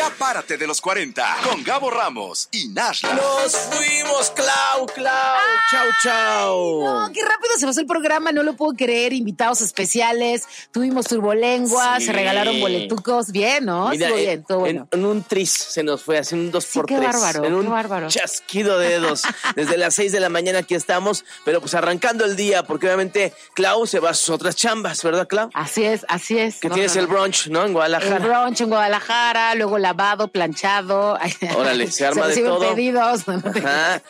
Ya párate de los 40 con Gabo Ramos y Nashla. ¡Nos fuimos, Clau! ¡Chau! No, qué rápido se pasó el programa, no lo puedo creer. Invitados especiales, tuvimos turbolengua, Sí. se regalaron boletucos. Bien, ¿no? Mira, Estuvo bien, todo bueno. En un tris se nos fue, así un 2x3. qué bárbaro, en un qué bárbaro. chasquido de dedos. Desde las 6 de la mañana aquí estamos, pero pues arrancando el día, porque obviamente Clau se va a sus otras chambas, ¿verdad, Clau? Así es. Que tienes el brunch, ¿no? En Guadalajara. El brunch en Guadalajara, luego lavado, planchado. Órale, se arma de todo. Pedidos. Ajá.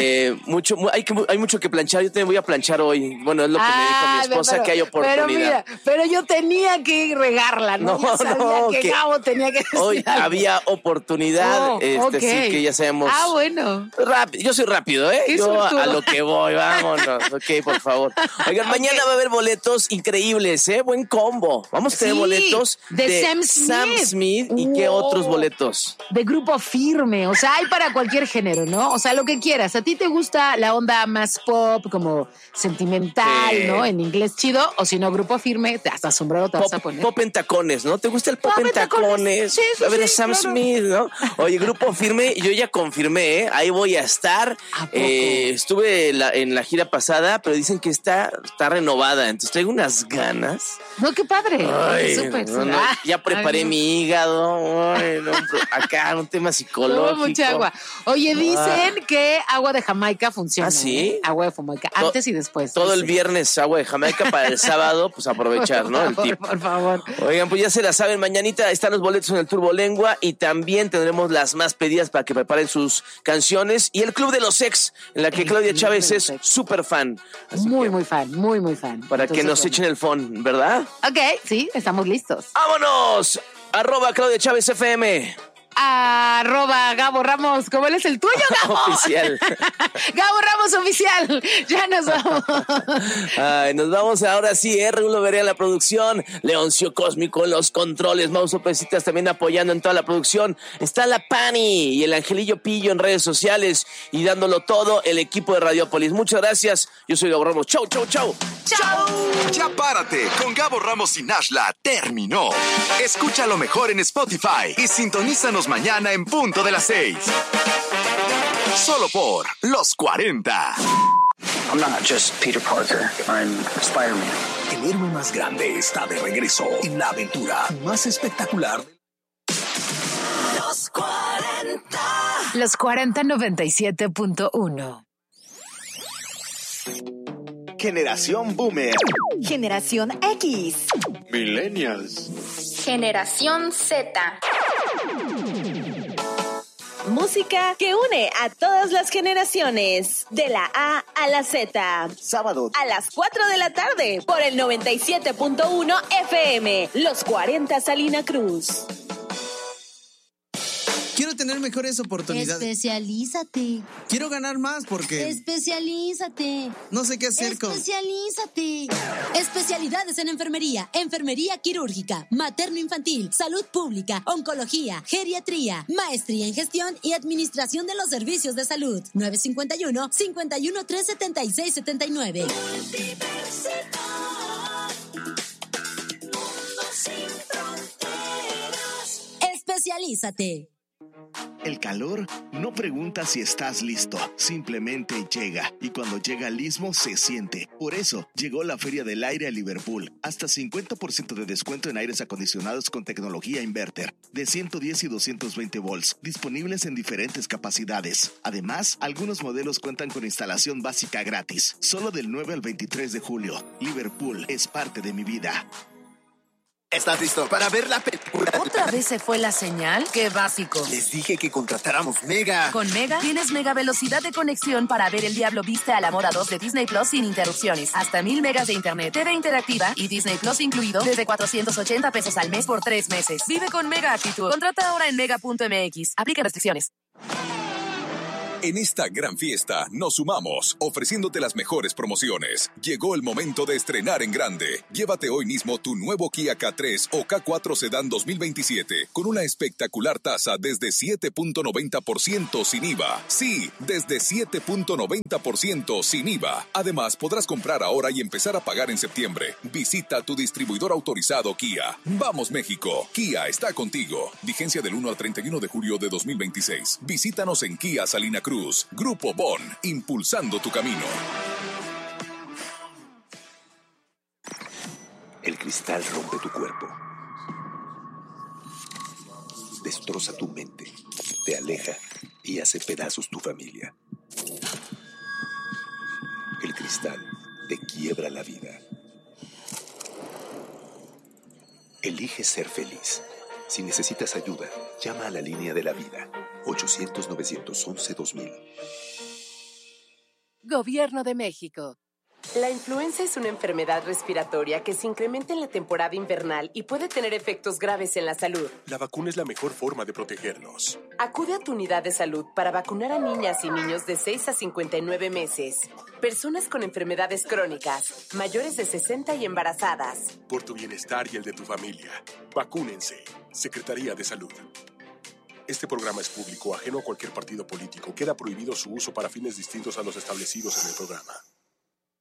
Hay mucho que planchar. Yo también voy a planchar hoy. Bueno, es lo que me dijo mi esposa, que hay oportunidad. Pero yo tenía que regarla, ¿no? Yo sabía que Gabo tenía que decir hoy algo. había oportunidad. Okay. Sí, que ya sabemos. Bueno. Yo soy rápido, ¿eh? Yo suertudo. a lo que voy, vámonos. Ok, por favor. Oigan, mañana va a haber boletos increíbles, ¿eh? Buen combo. Vamos a tener boletos de Sam Smith. ¿Y qué otros boletos? De Grupo Firme. O sea, hay para cualquier género, ¿no? O sea, lo que quieras. ¿A ti te gusta la onda más pop, como sentimental, Sí. ¿no? En inglés chido. O si no, Grupo Firme, hasta sombrero te vas a poner. Pop en tacones, ¿no? ¿Te gusta el pop en tacones? Sí, a ver, sí, Sam claro. Smith, ¿no? Oye, Grupo Firme, yo ya confirmé, ¿eh? Ahí voy a estar. ¿A poco? Estuve en la gira pasada, pero dicen que está renovada. Entonces traigo unas ganas. No, qué padre. Ay, Súper. no, ya preparé mi hígado. Ay, no, acá un tema psicológico. Toma mucha agua. Oye, dicen que agua de Jamaica funciona. ¿Ah, sí? ¿Eh? Agua de Jamaica, antes y después. Todo el dice. viernes agua de Jamaica para el sábado, pues aprovechar, ¿no? El tip. Por favor. Oigan, pues ya se la saben, mañanita están los boletos en el Turbolengua y también tendremos las más pedidas para que preparen sus canciones y el Club de los Ex, en la que Claudia Club Chávez de los es Ex. súper fan. Así Muy, que, muy fan, muy fan. para que Entonces, nos echen el phone, ¿verdad? Ok, sí, estamos listos. ¡Vámonos! @Claudia Chávez FM. @Gabo Ramos, ¿cómo es el tuyo, Gabo? Oficial. Gabo Ramos oficial. Ya nos vamos. Ay, nos vamos ahora sí, Rulo Verea en la producción, Leoncio Cósmico en los controles, Mauso Pesitas también apoyando en toda la producción, está la Pani y el Angelillo Pillo en redes sociales y dándolo todo el equipo de Radiopolis. Muchas gracias, yo soy Gabo Ramos, chau. Ya párate con Gabo Ramos y Nashla terminó. Escucha lo mejor en Spotify y sintonízanos mañana en punto de las 6. Solo por Los 40. I'm not just Peter Parker. I'm Spider-Man. El héroe más grande está de regreso en la aventura más espectacular. Los 40. Los 40 97.1. Generación Boomer. Generación X. Millennials. Generación Z. Música que une a todas las generaciones. De la A a la Z. Sábado A las 4 de la tarde. Por el 97.1 FM. Los 40 Salina Cruz. Quiero tener mejores oportunidades. Especialízate. Quiero ganar más porque Especialízate. no sé qué hacer con... Especialízate. Especialidades en enfermería, enfermería quirúrgica, materno-infantil, salud pública, oncología, geriatría, maestría en gestión y administración de los servicios de salud. 951-376-79. Especialízate. El calor no pregunta si estás listo, simplemente llega. Y cuando llega al istmo, se siente. Por eso, llegó la Feria del Aire a Liverpool. Hasta 50% de descuento en aires acondicionados con tecnología inverter, de 110 y 220 volts, disponibles en diferentes capacidades. Además, algunos modelos cuentan con instalación básica gratis. Solo del 9 al 23 de julio. Liverpool es parte de mi vida. ¿Estás listo para ver la película? ¿Otra vez se fue la señal? ¡Qué básico! Les dije que contratáramos Mega. Con Mega tienes mega velocidad de conexión para ver El Diablo Viste a la Moda 2 de Disney Plus sin interrupciones. Hasta 1000 megas de internet, TV interactiva y Disney Plus incluido desde $480 al mes por 3 meses. Vive con Mega actitud. Contrata ahora en mega.mx. Aplica restricciones. En esta gran fiesta nos sumamos, ofreciéndote las mejores promociones. Llegó el momento de estrenar en grande. Llévate hoy mismo tu nuevo Kia K3 o K4 Sedan 2027 con una espectacular tasa desde 7.90% sin IVA. Sí, desde 7.90% sin IVA. Además, podrás comprar ahora y empezar a pagar en septiembre. Visita tu distribuidor autorizado Kia. ¡Vamos, México! Kia está contigo. Vigencia del 1 al 31 de julio de 2026. Visítanos en Kia Salina Cruz. Grupo Bon, impulsando tu camino. El cristal rompe tu cuerpo. Destroza tu mente. Te aleja y hace pedazos tu familia. El cristal te quiebra la vida. Elige ser feliz. Si necesitas ayuda, llama a la línea de la vida. 800-911-2000. Gobierno de México. La influenza es una enfermedad respiratoria que se incrementa en la temporada invernal y puede tener efectos graves en la salud. La vacuna es la mejor forma de protegernos. Acude a tu unidad de salud para vacunar a niñas y niños de 6 a 59 meses, personas con enfermedades crónicas, mayores de 60 y embarazadas. Por tu bienestar y el de tu familia, vacúnense. Secretaría de Salud. Este programa es público, ajeno a cualquier partido político. Queda prohibido su uso para fines distintos a los establecidos en el programa.